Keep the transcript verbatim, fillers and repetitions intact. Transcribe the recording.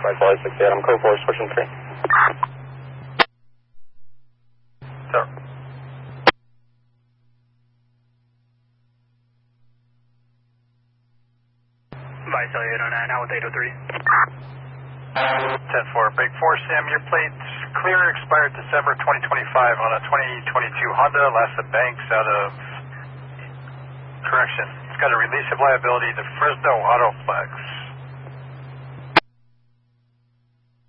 Right, four six eight, I'm code four, switching three. Sir. Vital eight oh nine, out with eight oh three. ten four, Break four, Sam, your plate's clear, expired December twenty twenty-five on a twenty twenty-two Honda, Lassa Banks out of, correction, it's got a release of liability to Fresno Autoflex.